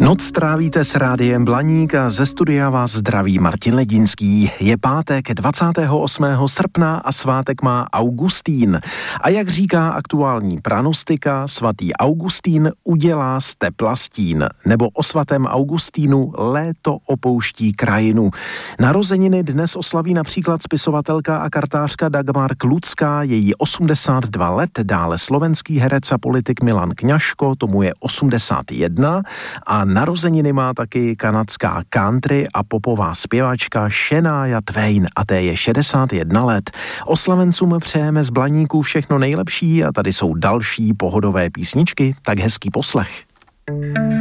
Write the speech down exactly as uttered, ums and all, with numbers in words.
Noc strávíte s Rádiem Blaník a ze studia vás zdraví Martin Ledinský. Je pátek dvacátého osmého srpna a svátek má Augustín. A jak říká aktuální pranostika, svatý Augustín udělá z tepla stín, nebo o svatém Augustínu léto opouští krajinu. Narozeniny dnes oslaví například spisovatelka a kartářka Dagmar Klucká, její osmdesát dva let, dále slovenský herec a politik Milan Kňažko, tomu je osmdesát jedna, a narozeniny má taky kanadská country a popová zpěvačka Shania Twain a té je šedesát jedna let. Oslavencům přejeme z Blaníku všechno nejlepší a tady jsou další pohodové písničky, tak hezký poslech.